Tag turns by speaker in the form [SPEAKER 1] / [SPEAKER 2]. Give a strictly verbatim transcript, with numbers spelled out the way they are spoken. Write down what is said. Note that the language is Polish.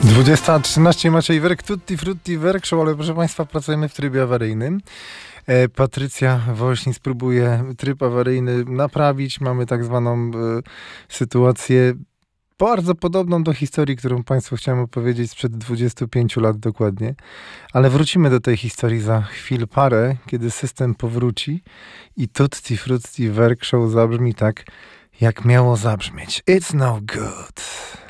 [SPEAKER 1] dwudziesta trzynaście Maciej Werk, Tutti Frutti Werk Show, ale proszę Państwa, pracujemy w trybie awaryjnym. E, Patrycja Woźni spróbuje tryb awaryjny naprawić. Mamy tak zwaną e, sytuację bardzo podobną do historii, którą Państwu chciałem opowiedzieć sprzed dwudziestu pięciu lat dokładnie. Ale wrócimy do tej historii za chwil parę, kiedy system powróci i Tutti Frutti Werk Show zabrzmi tak, jak miało zabrzmieć. It's no good.